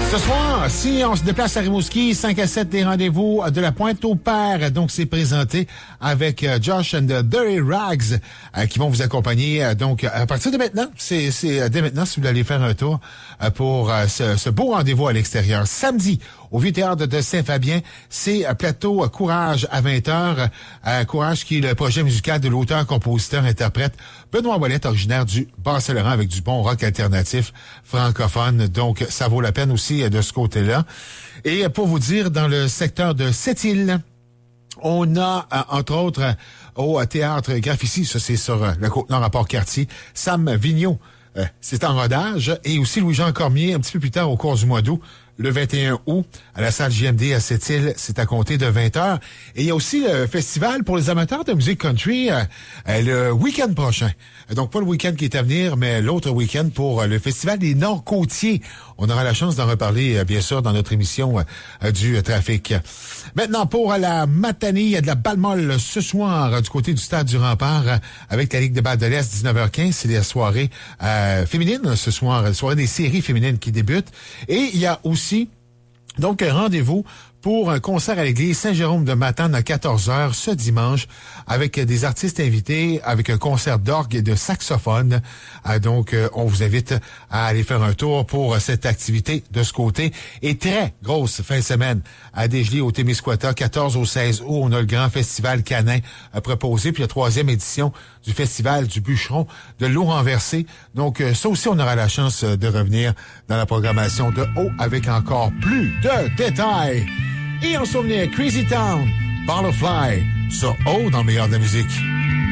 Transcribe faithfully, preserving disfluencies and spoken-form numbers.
Ce soir, si on se déplace à Rimouski, cinq à sept, des rendez-vous de la Pointe-au-Père. Donc, c'est présenté avec euh, Josh and the Dirty Rags euh, qui vont vous accompagner. Euh, donc, à partir de maintenant, c'est, c'est euh, dès maintenant si vous voulez aller faire un tour euh, pour euh, ce, ce beau rendez-vous à l'extérieur. Samedi, au Vieux Théâtre de Saint-Fabien, c'est euh, plateau euh, Courage à vingt heures. Euh, Courage qui est le projet musical de l'auteur, compositeur, interprète Benoît Ouellette, originaire du Bas-Saint-Laurent avec du bon rock alternatif francophone. Donc, ça vaut la peine aussi de ce côté-là. Et pour vous dire, dans le secteur de Sept-Îles, on a, entre autres, au Théâtre Graphici, ça c'est sur le Côte-Nord à Port-Cartier, Sam Vigneault, euh, c'est en rodage, et aussi Louis-Jean Cormier, un petit peu plus tard au cours du mois d'août, le vingt et un août, à la salle J M D à Sept-Îles, c'est à compter de vingt heures. Et il y a aussi le festival pour les amateurs de musique country euh, le week-end prochain. Donc, pas le week-end qui est à venir, mais l'autre week-end pour le festival des Nord-Côtiers. On aura la chance d'en reparler, euh, bien sûr, dans notre émission euh, du euh, trafic. Maintenant, pour la matinée, il y a de la balle molle ce soir euh, du côté du Stade du Rempart euh, avec la Ligue de balle de l'Est, dix-neuf heures quinze. C'est la soirée euh, féminine ce soir, la soirée des séries féminines qui débutent. Et il y a aussi donc un rendez-vous pour un concert à l'église Saint-Jérôme de Matane à quatorze heures ce dimanche avec des artistes invités, avec un concert d'orgue et de saxophone. Euh, donc, euh, on vous invite à aller faire un tour pour euh, cette activité de ce côté. Et très grosse fin de semaine à Desgelées au Témiscouata, quatorze au seize août. On a le grand festival canin à proposer, puis la troisième édition du festival du bûcheron de l'eau renversée. Donc, euh, ça aussi, on aura la chance de revenir dans la programmation de haut avec encore plus de détails. Et en souvenir, Crazy Town, Butterfly, sur O dans le meilleur de la musique.